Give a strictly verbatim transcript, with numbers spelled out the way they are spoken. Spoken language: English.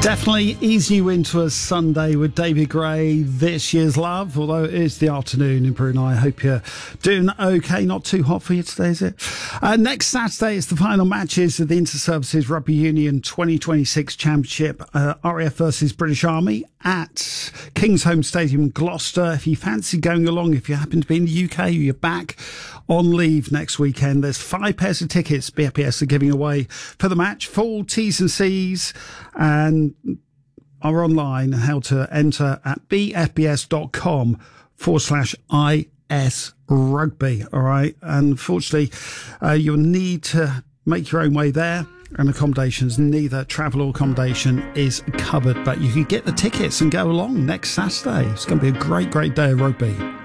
Definitely easing you into a Sunday with David Gray, This Year's Love, although it is the afternoon in Brunei. I hope you're doing okay. Not too hot for you today, is it? Uh, next Saturday is the final matches of the Inter-Services Rugby Union twenty twenty-six Championship. Uh, R A F versus British Army at Kingsholm Stadium, Gloucester. If you fancy going along, if you happen to be in the U K, you're back on leave next weekend. There's five pairs of tickets B F P S are giving away for the match. Full T's and C's and are online, and how to enter at bfbs.com forward slash IS rugby. All right. Unfortunately, uh, you'll need to make your own way there, and accommodations, neither travel or accommodation is covered, but you can get the tickets and go along next Saturday. It's going to be a great, great day of rugby.